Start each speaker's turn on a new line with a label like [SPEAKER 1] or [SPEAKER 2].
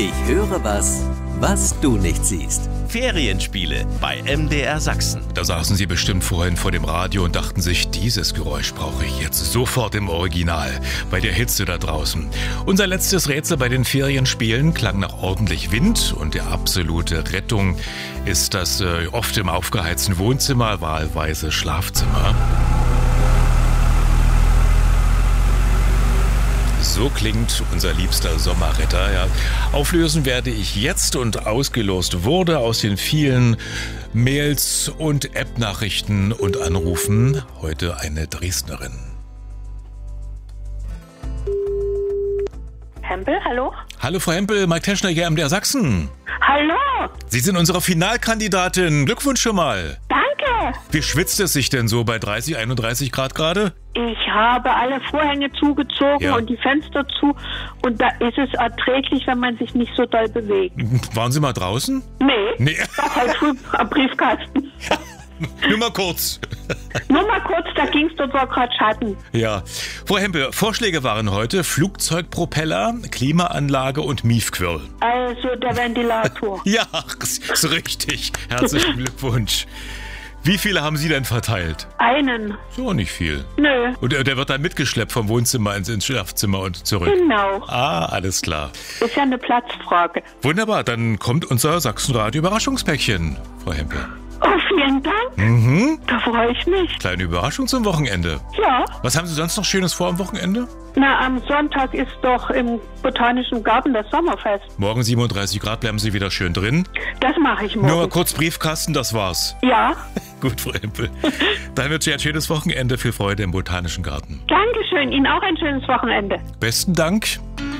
[SPEAKER 1] Ich höre was, was du nicht siehst.
[SPEAKER 2] Ferienspiele bei MDR Sachsen.
[SPEAKER 3] Da saßen Sie bestimmt vorhin vor dem Radio und dachten sich, dieses Geräusch brauche ich jetzt sofort im Original, bei der Hitze da draußen. Unser letztes Rätsel bei den Ferienspielen klang nach ordentlich Wind und die absolute Rettung ist das oft im aufgeheizten Wohnzimmer, wahlweise Schlafzimmer. So klingt unser liebster Sommerretter. Ja. Auflösen werde ich jetzt und ausgelost wurde aus den vielen Mails und App-Nachrichten und Anrufen heute eine Dresdnerin.
[SPEAKER 4] Hempel, hallo?
[SPEAKER 3] Hallo Frau Hempel, Mike Teschner hier, MDR Sachsen.
[SPEAKER 4] Hallo!
[SPEAKER 3] Sie sind unsere Finalkandidatin. Glückwunsch schon mal.
[SPEAKER 4] Danke!
[SPEAKER 3] Wie schwitzt es sich denn so bei 30, 31 Grad gerade?
[SPEAKER 4] Ich habe alle Vorhänge zugezogen und die Fenster zu und da ist es erträglich, wenn man sich nicht so doll bewegt.
[SPEAKER 3] Waren Sie mal draußen?
[SPEAKER 4] Nee. Doch, halt früh am Briefkasten.
[SPEAKER 3] Nur mal kurz.
[SPEAKER 4] Nur mal kurz, da ging es dort, war gerade Schatten.
[SPEAKER 3] Ja. Frau Hempel, Vorschläge waren heute Flugzeugpropeller, Klimaanlage und Miefquirl.
[SPEAKER 4] Also der Ventilator.
[SPEAKER 3] Ja, ist richtig. Herzlichen Glückwunsch. Wie viele haben Sie denn verteilt?
[SPEAKER 4] Einen.
[SPEAKER 3] So, nicht viel.
[SPEAKER 4] Nö.
[SPEAKER 3] Und der wird dann mitgeschleppt vom Wohnzimmer ins Schlafzimmer und zurück?
[SPEAKER 4] Genau.
[SPEAKER 3] Ah, alles klar.
[SPEAKER 4] Ist ja eine Platzfrage.
[SPEAKER 3] Wunderbar, dann kommt unser Sachsenradio-Überraschungspäckchen, Frau Hempel.
[SPEAKER 4] Oh, vielen Dank. Da freue ich mich.
[SPEAKER 3] Kleine Überraschung zum Wochenende.
[SPEAKER 4] Ja.
[SPEAKER 3] Was haben Sie sonst noch Schönes vor am Wochenende?
[SPEAKER 4] Na, am Sonntag ist doch im Botanischen Garten das Sommerfest.
[SPEAKER 3] Morgen 37 Grad, bleiben Sie wieder schön drin.
[SPEAKER 4] Das mache ich morgen.
[SPEAKER 3] Nur mal kurz Briefkasten, das war's.
[SPEAKER 4] Ja.
[SPEAKER 3] Gut, Frau Hempel. Dann wünsche ich ein schönes Wochenende, viel Freude im Botanischen Garten.
[SPEAKER 4] Dankeschön, Ihnen auch ein schönes Wochenende.
[SPEAKER 3] Besten Dank.